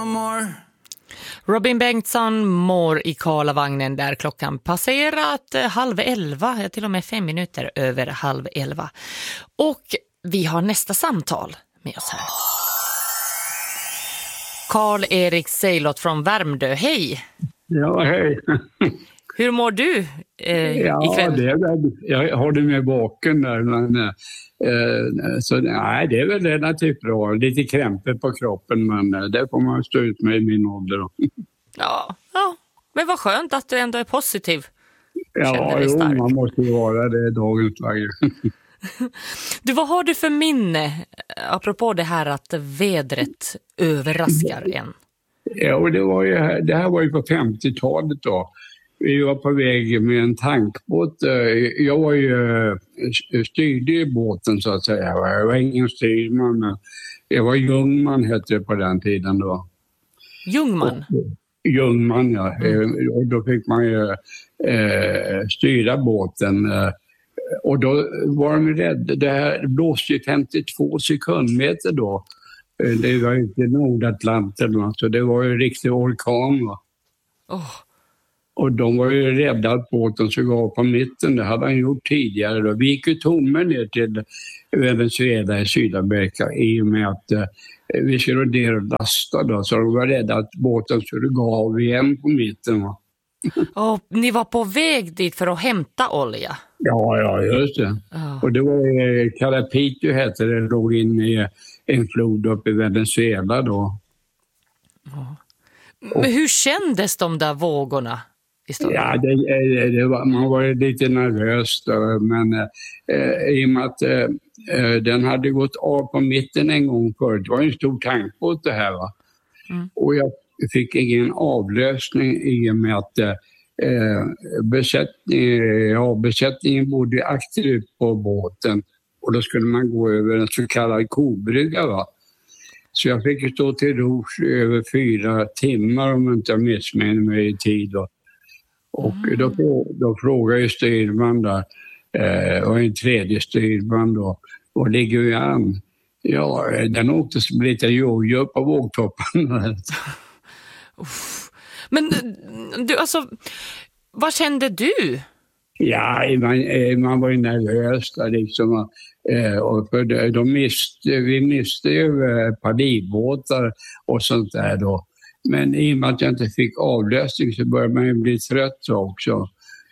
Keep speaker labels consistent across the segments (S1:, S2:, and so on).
S1: Robin Bengtsson, Mår i Karlavagnen, där klockan passerat 10:30, till och med 5 minuter över 10:30. Och vi har nästa samtal med oss här. Karl-Erik Seilot från Värmdö, hej!
S2: Ja, hej!
S1: Hur mår du ikväll?
S2: Jag har det med baken där, men så nej, det är väl relativt bra. Lite krämpor på kroppen, men det får man stå ut med i min ålder.
S1: Ja, men vad skönt att du ändå är positiv.
S2: Ja, man måste ju vara det dagens varje.
S1: Du, vad har du för minne apropå det här att vädret överraskar en?
S2: Ja, och det här var ju på 50-talet då. Vi var på väg med en tankbåt. Jag var ju styrde i båten så att säga. Jag var ingen styrman, men jag var Ljungman hette det på den tiden då.
S1: Ljungman?
S2: Ljungman, ja. Och då fick man ju styra båten. Och då var de rädda. Det här blåste ju 52 sekundmeter då. Det var inte Nordatlanten, så det var ju en riktig orkan. Va? Och de var ju rädda att båten skulle gå på mitten. Det hade han gjort tidigare. Då. Vi gick ju tommen ner till Venezuela i Sydamerika i och med att vi skulle ner och lasta. Då. Så de var rädda att båten skulle gå av igen på mitten. Va?
S1: Och ni var på väg dit för att hämta olja?
S2: Ja, just det. Och det var Carapito hette det, låg in i en flod uppe i Venezuela då.
S1: Men hur kändes de där vågorna?
S2: Ja, man var lite nervös då, men i och med att den hade gått av på mitten en gång förut. Det var en stor tankbåt det här va. Och jag fick ingen avlösning i och med att besättningen bodde aktivt på båten och då skulle man gå över en så kallad kobrygga va. Så jag fick stå till ros över 4 timmar om inte jag missminner mig i tid då. Och då frågade ju styrman där, och en tredje styrman då, och ligger ju an? Ja, den åkte som lite jojo på vågtoppen.
S1: Men du, alltså, vad kände du?
S2: Ja, man var ju nervös där liksom. Och för vi miste ju ett par livbåtar och sånt där då. Men i och med att jag inte fick avlösning så började man ju bli trött också.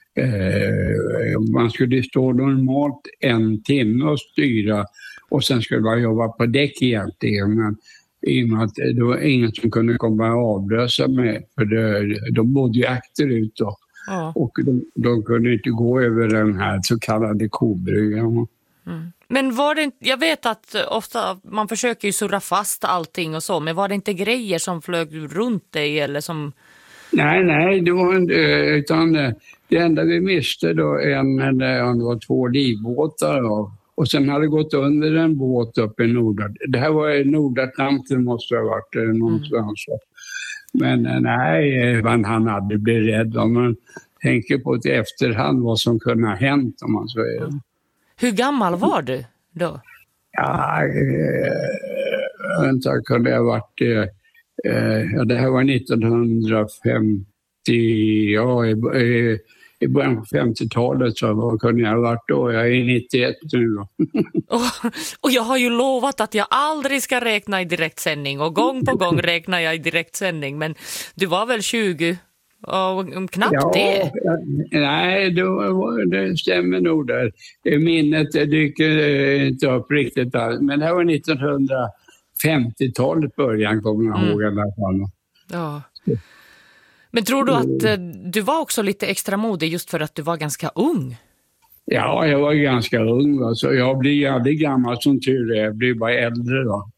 S2: Man skulle stå normalt 1 timme och styra och sen skulle man jobba på däck egentligen. Men i och med att det var ingen som kunde komma och avlösa mig för de bodde ju akterut då. Ja. Och de kunde inte gå över den här så kallade kobryggan.
S1: Men var det inte, jag vet att ofta man försöker ju surra fast allting och så, men var det inte grejer som flög runt dig eller som...
S2: Nej, det var inte, utan det enda vi miste då det var 2 livbåtar då. Och sen hade det gått under en båt uppe i Det här var i Nordatlanten måste det ha varit någonstans. Men nej, han hade blivit rädd om man tänker på det efterhand vad som kunde ha hänt om man säger.
S1: Hur gammal var du då?
S2: Ja, vänta, kunde jag ha varit... det här var 1950, i början på 50-talet så vad kunde jag ha varit då? Jag är 91 nu.
S1: Och jag har ju lovat att jag aldrig ska räkna i direktsändning och gång på gång räknar jag i direktsändning, men du var väl 20 och knappt det?
S2: Nej, det stämmer nog där. Minnet dyker inte upp riktigt alls, men det här var 1950-talet början kommer jag ihåg i alla fall. Ja.
S1: Men tror du att du var också lite extra modig just för att du var ganska ung?
S2: Ja, jag var ganska ung. Alltså. Jag blir aldrig gammal som tur är. Jag blir bara äldre då.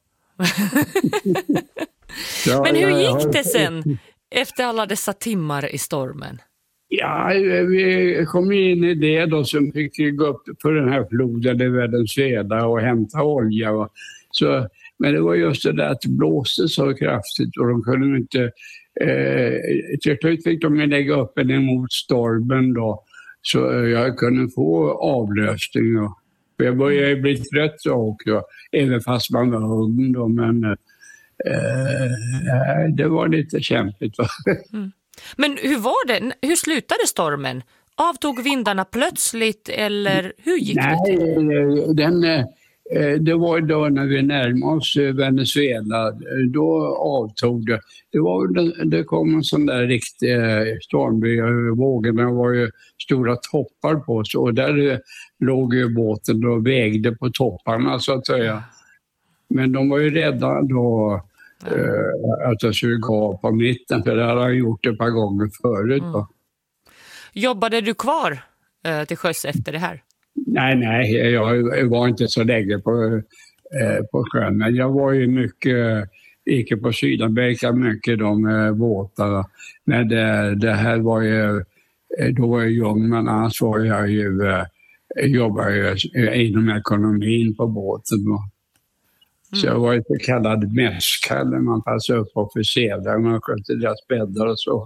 S1: Men hur gick det sen efter alla dessa timmar i stormen?
S2: Ja, vi kom in i det då som fick gå upp för den här floden i Venezuela och hämta olja. Va? Så, men det var just det där att det blåste så kraftigt och de kunde inte... till slut fick de lägga upp en emot stormen då så jag kunde få avlösning. Då. Jag började bli trött också, även fast man var ung då, men det var lite kämpigt.
S1: Men hur var det? Hur slutade stormen? Avtog vindarna plötsligt eller hur gick det till?
S2: Det var då när vi närmade oss Venezuela, då avtog det. Det kom en sån där riktig stormby. Vågorna var ju stora toppar på oss och där låg ju båten och vägde på topparna så att säga. Men de var ju rädda då att jag skulle gå på mitten, för det hade jag gjort ett par gånger förut.
S1: Jobbade du kvar till sjöss efter det här?
S2: Nej, jag var inte så länge på sjön, men jag var ju mycket, gick på Sydamerika mycket de båtarna. Men det här var ju, då var jag ung, men annars var jag ju, jobbade ju inom ekonomin på båten. Så jag var ju så kallad mäskall när man passade upp officerare, man skötte deras bäddar och så.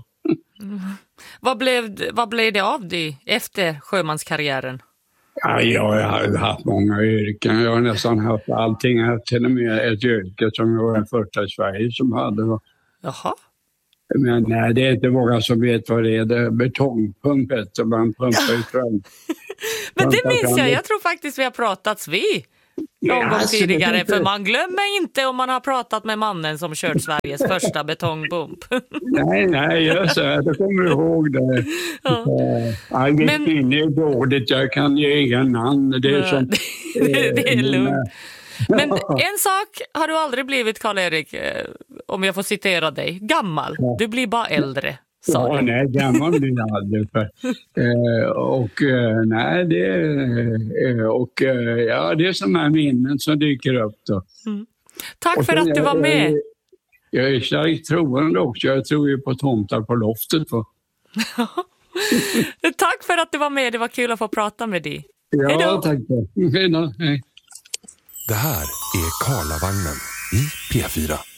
S1: Vad blev det av dig efter sjömanskarriären?
S2: Ja, jag har haft många yrken. Jag har nästan haft allting. Jag har till och med ett yrke som jag var den första i Sverige som hade.
S1: Jaha.
S2: Men nej, det är inte många som vet vad det är. Det är betongpumpet som man pumpar i sjön.
S1: Men det minns jag. Jag tror faktiskt vi har pratats vid någon gång tidigare. För man glömmer inte om man har pratat med mannen som kört Sveriges första betongpump.
S2: Nej, jag kommer ihåg det. Jag gick in i bordet, jag kan ge inga namn. Det är, som,
S1: det är lugnt. Men en sak har du aldrig blivit, Karl-Erik, om jag får citera dig. Gammal, du blir bara äldre.
S2: Ja, nej, gammal blir jag aldrig. Det är sådana här minnen som dyker upp då.
S1: Tack för att du var med.
S2: Jag är starkt troende också. Jag tror ju på tomtar på loftet.
S1: Tack för att du var med. Det var kul att få prata med dig.
S2: Ja,
S1: hejdå.
S2: Tack. Hej.
S3: Det här är Karlavagnen i P4.